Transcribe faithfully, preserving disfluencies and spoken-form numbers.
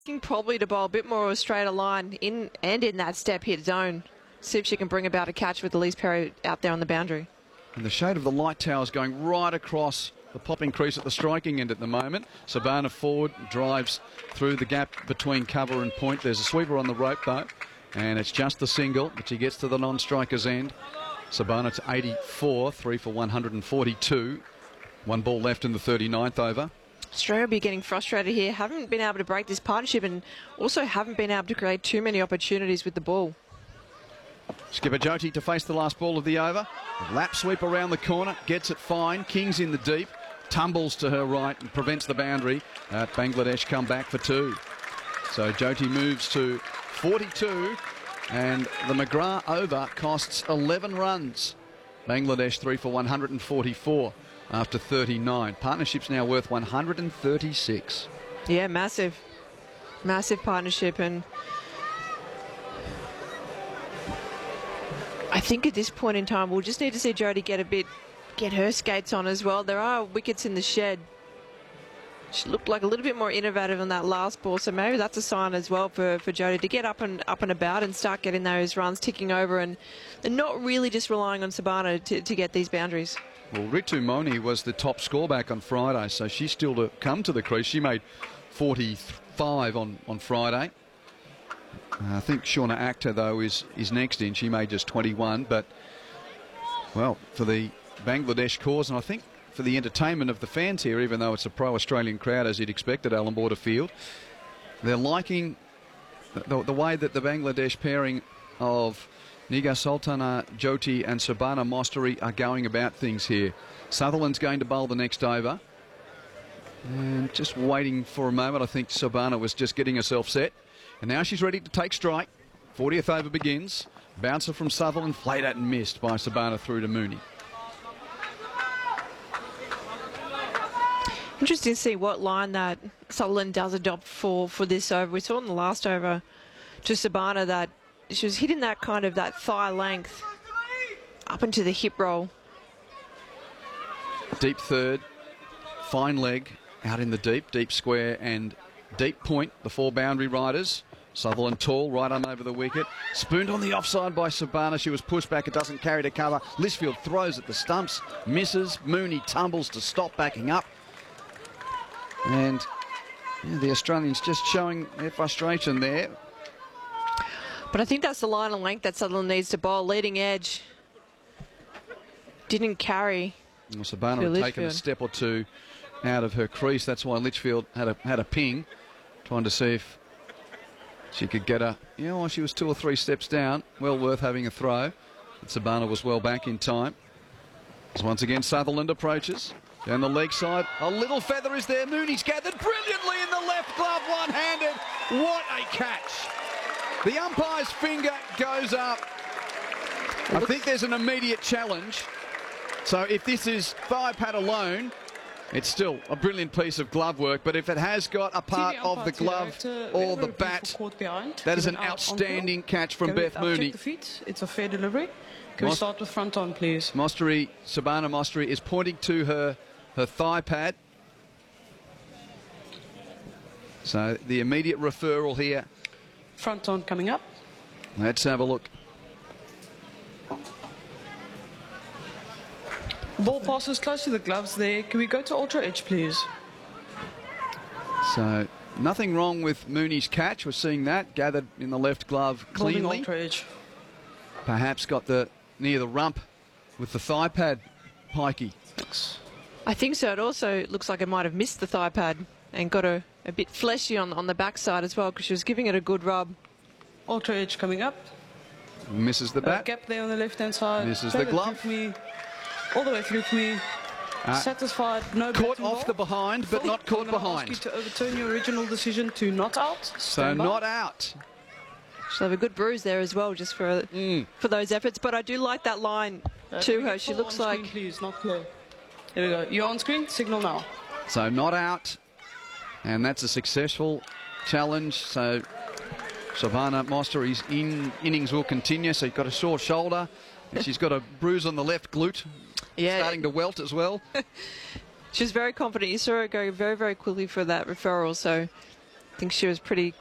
think probably to bowl a bit more of a straighter line in and in that step hit zone. See if she can bring about a catch with Elise Perry out there on the boundary. And the shade of the light tower is going right across the popping crease at the striking end at the moment. Sabana forward, drives through the gap between cover and point. There's a sweeper on the rope though, and it's just the single, but she gets to the non-striker's end. Sabana to eighty-four, three for one hundred forty-two. One ball left in the thirty-ninth over. Australia will be getting frustrated here. Haven't been able to break this partnership and also haven't been able to create too many opportunities with the ball. Skipper Jyoti to face the last ball of the over. Lap sweep around the corner, gets it fine. King's in the deep, tumbles to her right and prevents the boundary. Uh, Bangladesh come back for two. So Jyoti moves to forty-two, and the McGrath over costs eleven runs. Bangladesh three for one hundred forty-four after thirty-nine. Partnership's now worth one hundred thirty-six. Yeah, massive. Massive partnership, and I think at this point in time we'll just need to see Jyoti get a bit, get her skates on as well. There are wickets in the shed. She looked like a little bit more innovative on that last ball, so maybe that's a sign as well for, for Jyoti to get up and up and about and start getting those runs ticking over and, and not really just relying on Sabana to, to get these boundaries. Well, Ritu Moni was the top scoreback on Friday, so she's still to come to the crease. She made forty-five on, on Friday. Uh, I think Shauna Akhtar, though, is, is next in. She made just twenty-one, but, well, for the Bangladesh cause, and I think for the entertainment of the fans here, even though it's a pro-Australian crowd, as you'd expect at Allan Border Field, they're liking the, the way that the Bangladesh pairing of Nigar Sultana, Jyoti and Sabana Mostari are going about things here. Sutherland's going to bowl the next over. And just waiting for a moment. I think Sabana was just getting herself set. And now she's ready to take strike. fortieth over begins. Bouncer from Sutherland, flayed at and missed by Sabana through to Mooney. Interesting to see what line that Sutherland does adopt for, for this over. We saw in the last over to Sabana that she was hitting that kind of that thigh length up into the hip roll. Deep third, fine leg out in the deep, deep square and deep point, the four boundary riders. Sutherland tall, right arm over the wicket. Spooned on the offside by Sabana. She was pushed back. It doesn't carry to cover. Litchfield throws at the stumps, misses. Mooney tumbles to stop backing up. And yeah, the Australians just showing their frustration there. But I think that's the line of length that Sutherland needs to bowl. Leading edge didn't carry. Well, Sabana had taken a step or two out of her crease. That's why Litchfield had a had a ping, trying to see if she could get a. You know, she was two or three steps down. Well worth having a throw. But Sabana was well back in time. As once again Sutherland approaches down the leg side. A little feather is there. Mooney's gathered brilliantly in the left glove, one-handed. What a catch! The umpire's finger goes up. I think there's an immediate challenge. So if this is thigh pad alone, it's still a brilliant piece of glove work. But if it has got a part of the glove or the bat, that is an outstanding catch from Beth Mooney. It's a fair delivery. Can we start with front on, please? Mostari, Sabana Mostari is pointing to her, her thigh pad. So the immediate referral here. Front on coming up. Let's have a look. Ball passes close to the gloves there. Can we go to Ultra Edge, please? So nothing wrong with Mooney's catch. We're seeing that gathered in the left glove cleanly. Ultra Edge. Perhaps got the near the rump with the thigh pad, Pikey. I think so. It also looks like it might have missed the thigh pad and got a, a bit fleshy on, on the backside as well because she was giving it a good rub. Ultra Edge coming up. Misses the bat. Uh, gap there on the left-hand side. Misses the glove. Me, all the way through for me. Uh, Satisfied. No caught off the behind, but not caught behind. Ask you to overturn your original decision to not out. So Stand not by. out. She'll have a good bruise there as well, just for mm. for those efforts. But I do like that line uh, to her. She looks like. Screen, please, not clear. There we go. You're on screen. Signal now. So not out, and that's a successful challenge. So Sabana Mostari's in innings will continue. So you've got a sore shoulder, and she's got a bruise on the left glute. Yeah, starting to welt as well. She's very confident. You saw her go very, very quickly for that referral. So think she was pretty